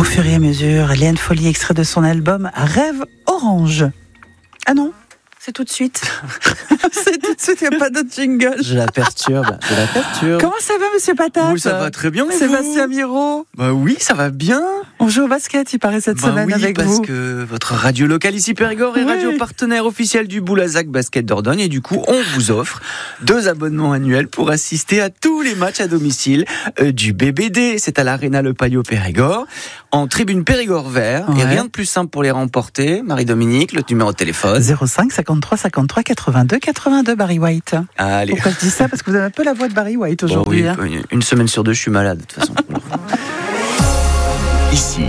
fur et à mesure, Léane Folly, extrait de son album Rêve Orange. Ah non, c'est tout de suite. C'est tout de suite, il n'y a pas d'autre jingle. Je la perturbe. Comment ça va, monsieur Patate? Oui, ça va très bien. Sébastien Miro. Bah oui, ça va bien. On joue au basket, il paraît, cette semaine avec vous. Parce que votre radio locale ici Périgord est radio partenaire officiel du Boulazac Basket Dordogne. Et du coup, on vous offre 2 abonnements annuels pour assister à tous les matchs à domicile du BBD. C'est à l'Arena Le Paillot Périgord, en tribune Périgord vert. Et rien de plus simple pour les remporter. Marie-Dominique, le numéro de téléphone. 05 53 53 82 82, Barry White. Allez. Pourquoi je dis ça? Parce que vous avez un peu la voix de Barry White aujourd'hui. Bon, oui, une semaine sur 2, je suis malade, de toute façon. Ici,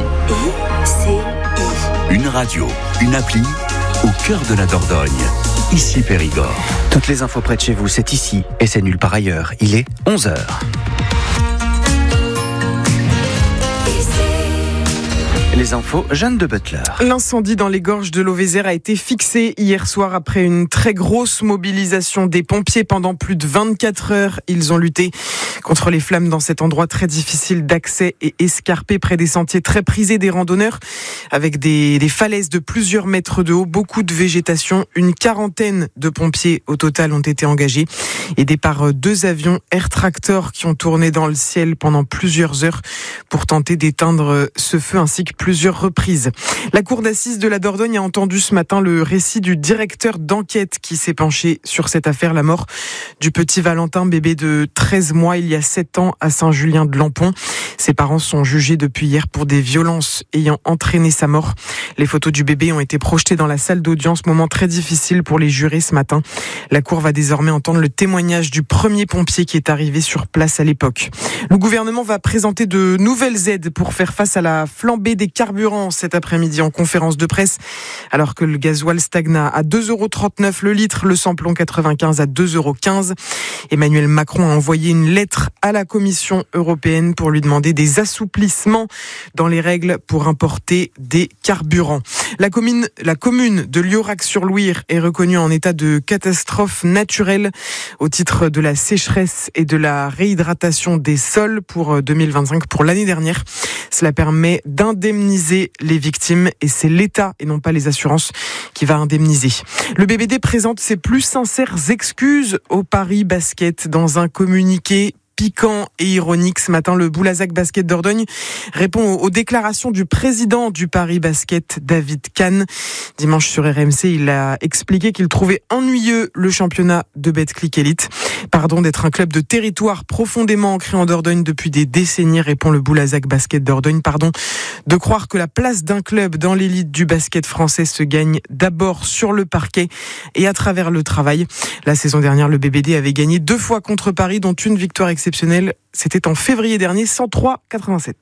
une radio, une appli au cœur de la Dordogne. Ici Périgord. Toutes les infos près de chez vous, c'est ici et c'est nulle part ailleurs. Il est 11h. Les infos, Jeanne de Butler. L'incendie dans les gorges de l'Auvézère a été fixé hier soir après une très grosse mobilisation des pompiers pendant plus de 24 heures. Ils ont lutté contre les flammes dans cet endroit très difficile d'accès et escarpé près des sentiers très prisés des randonneurs, avec des falaises de plusieurs mètres de haut, beaucoup de végétation. Une quarantaine de pompiers au total ont été engagés, aidés par 2 avions Air Tractor qui ont tourné dans le ciel pendant plusieurs heures pour tenter d'éteindre ce feu, ainsi que plusieurs reprises. La cour d'assises de la Dordogne a entendu ce matin le récit du directeur d'enquête qui s'est penché sur cette affaire, la mort du petit Valentin, bébé de 13 mois il y a 7 ans à Saint-Julien-de-Lampont. Ses parents sont jugés depuis hier pour des violences ayant entraîné sa mort. Les photos du bébé ont été projetées dans la salle d'audience, moment très difficile pour les jurés ce matin. La cour va désormais entendre le témoignage du premier pompier qui est arrivé sur place à l'époque. Le gouvernement va présenter de nouvelles aides pour faire face à la flambée des carburants cet après-midi en conférence de presse, alors que le gasoil stagne à 2,39 € le litre, le samplon 95 à 2,15 €. Emmanuel Macron a envoyé une lettre à la Commission européenne pour lui demander des assouplissements dans les règles pour importer des carburants. La commune de Liorac-sur-Louire est reconnue en état de catastrophe naturelle au titre de la sécheresse et de la réhydratation des sols pour 2025, pour l'année dernière. Cela permet d'indemniser les victimes et c'est l'État et non pas les assurances qui va indemniser. Le BBD présente ses plus sincères excuses au Paris Basket dans un communiqué piquant et ironique. Ce matin, le Boulazac Basket Dordogne répond aux déclarations du président du Paris Basket, David Kahn. Dimanche sur RMC, il a expliqué qu'il trouvait ennuyeux le championnat de Betclic Elite. Pardon d'être un club de territoire profondément ancré en Dordogne depuis des décennies, répond le Boulazac Basket Dordogne. Pardon de croire que la place d'un club dans l'élite du basket français se gagne d'abord sur le parquet et à travers le travail. La saison dernière, le BBD avait gagné 2 fois contre Paris, dont une victoire exceptionnelle. C'était en février dernier, 103-87.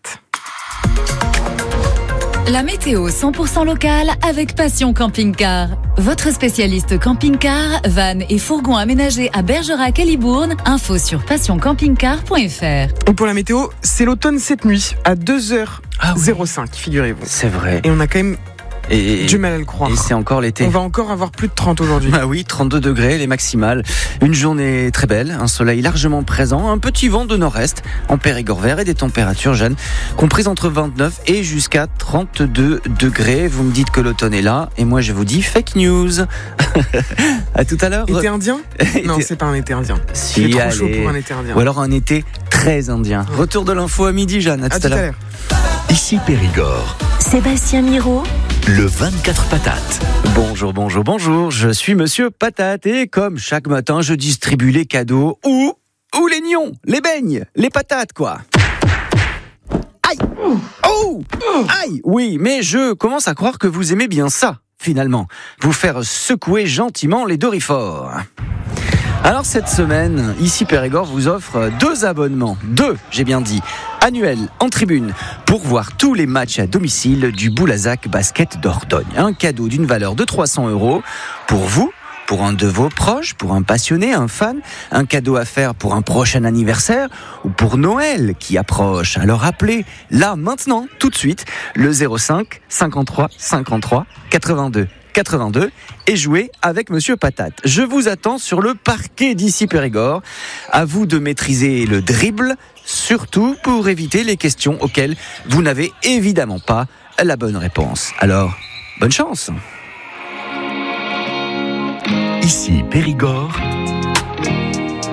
La météo 100% locale avec Passion Camping-Car. Votre spécialiste camping-car, van et fourgon aménagés à Bergerac et Libourne. Info sur passioncampingcar.fr. Et pour la météo, c'est l'automne cette nuit à 2h05, figurez-vous. C'est vrai. Et on a quand même du mal à le croire. Et c'est encore l'été. On va encore avoir plus de 30 aujourd'hui. Ah oui, 32 degrés, les maximales. Une journée très belle, un soleil largement présent, un petit vent de nord-est en Périgord vert et des températures, Jeanne, comprises entre 29 et jusqu'à 32 degrés. Vous me dites que l'automne est là et moi je vous dis fake news. À tout à l'heure. Été indien ? Non, c'est pas un été indien. Si, c'est trop chaud pour un été indien. Ou alors un été très indien. Retour de l'info à midi, Jeanne. À tout à l'heure. Ici Périgord. Sébastien Miro. Le 24 patates. Bonjour, je suis Monsieur Patate et comme chaque matin, je distribue les cadeaux ou les nions, les beignes, les patates quoi. Aïe. Oh. Aïe. Oui, mais je commence à croire que vous aimez bien ça, finalement. Vous faire secouer gentiment les dorifores. Alors cette semaine, ici Périgord vous offre 2 abonnements, 2, j'ai bien dit, annuels en tribune pour voir tous les matchs à domicile du Boulazac Basket Dordogne. Un cadeau d'une valeur de 300 € pour vous, pour un de vos proches, pour un passionné, un fan, un cadeau à faire pour un prochain anniversaire ou pour Noël qui approche. Alors appelez là, maintenant, tout de suite, le 05 53 53 82 82 et jouer avec Monsieur Patate. Je vous attends sur le parquet d'ici Périgord. À vous de maîtriser le dribble, surtout pour éviter les questions auxquelles vous n'avez évidemment pas la bonne réponse. Alors, bonne chance. Ici Périgord,